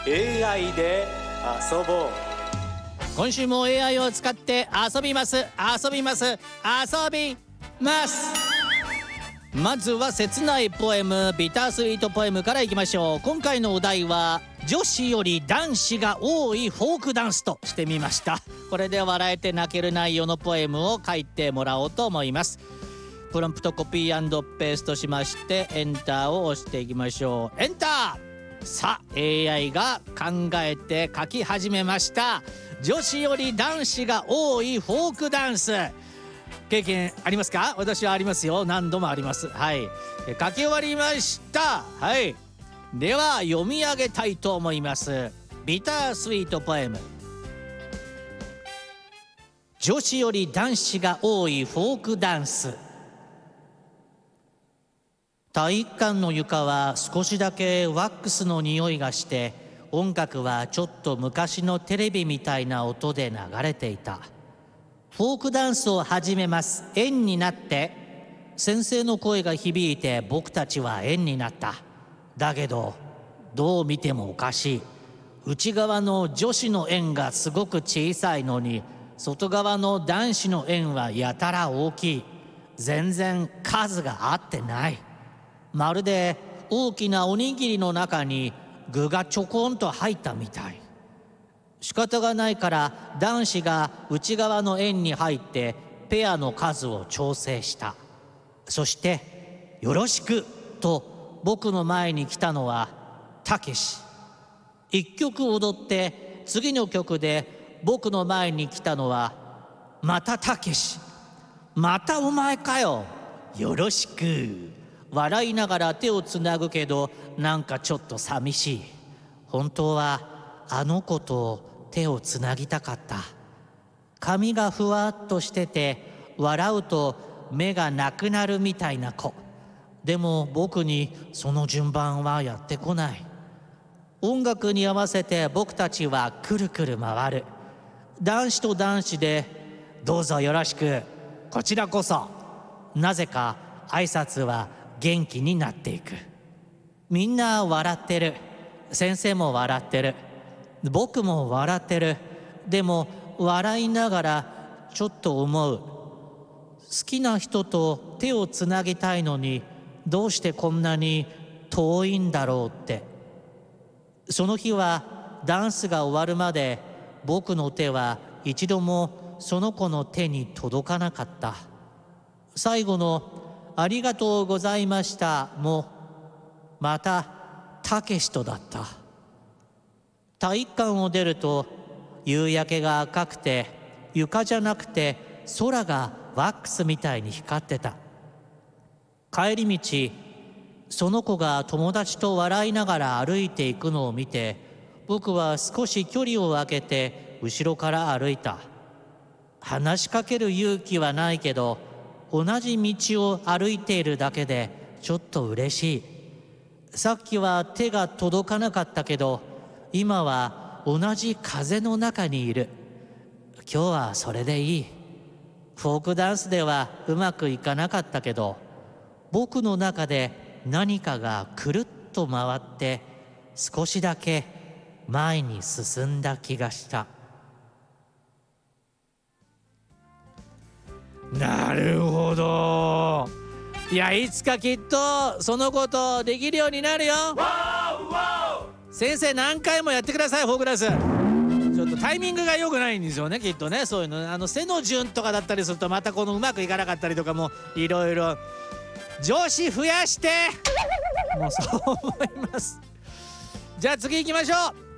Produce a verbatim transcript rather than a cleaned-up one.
エーアイ で遊ぼう。 今週も エーアイ を使って遊びます遊びます遊びます。まずは切ないポエム、ビタースイートポエムからいきましょう。今回のお題は女子より男子が多いフォークダンスとしてみました。これで笑えて泣ける内容のポエムを書いてもらおうと思います。プロンプトコピー&ペーストしましてエンターを押していきましょう。エンター。さあ エーアイ が考えて書き始めました。女子より男子が多いフォークダンス、経験ありますか？私はありますよ。何度もあります。はい、書き終わりました。はい、では読み上げたいと思います。ビタースイートポエム。女子より男子が多いフォークダンス。体育館の床は少しだけワックスの匂いがして、音楽はちょっと昔のテレビみたいな音で流れていた。フォークダンスを始めます。円になって。先生の声が響いて僕たちは円になった。だけどどう見てもおかしい。内側の女子の円がすごく小さいのに、外側の男子の円はやたら大きい。全然数が合ってない。まるで大きなおにぎりの中に具がちょこんと入ったみたい。仕方がないから男子が内側の円に入ってペアの数を調整した。そしてよろしくと僕の前に来たのはたけし。一曲踊って次の曲で僕の前に来たのはまたたけし。またお前かよ、よろしく。笑いながら手をつなぐけどなんかちょっと寂しい。本当はあの子と手をつなぎたかった。髪がふわっとしてて笑うと目がなくなるみたいな子。でも僕にその順番はやってこない。音楽に合わせて僕たちはくるくる回る。男子と男子でどうぞよろしく、こちらこそ。なぜか挨拶は元気になっていく。みんな笑ってる。先生も笑ってる。僕も笑ってる。でも笑いながらちょっと思う。好きな人と手をつなぎたいのにどうしてこんなに遠いんだろうって。その日はダンスが終わるまで僕の手は一度もその子の手に届かなかった。最後のありがとうございましたもまたたけしとだった。体育館を出ると夕焼けが赤くて床じゃなくて空がワックスみたいに光ってた。帰り道その子が友達と笑いながら歩いていくのを見て、僕は少し距離を空けて後ろから歩いた。話しかける勇気はないけど同じ道を歩いているだけでちょっと嬉しい。さっきは手が届かなかったけど今は同じ風の中にいる。今日はそれでいい。フォークダンスではうまくいかなかったけど僕の中で何かがくるっと回って少しだけ前に進んだ気がした。なるほど。いや、いつかきっとそのことできるようになるよ。先生何回もやってください。フォークダンスちょっとタイミングが良くないんですよね、きっとね。そういうのあの背の順とかだったりするとまたこのうまくいかなかったりとかもいろいろ。女子増やしてもうそう思います。じゃあ次行きましょう。